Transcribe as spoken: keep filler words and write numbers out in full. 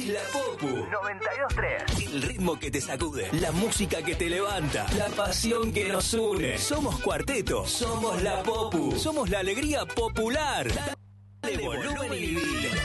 es la Popu noventa y dos tres. El ritmo que te sacude, la música que te levanta, la pasión que nos une. Somos Cuarteto, somos la Popu, somos la alegría popular. Dale volumen y vivilo.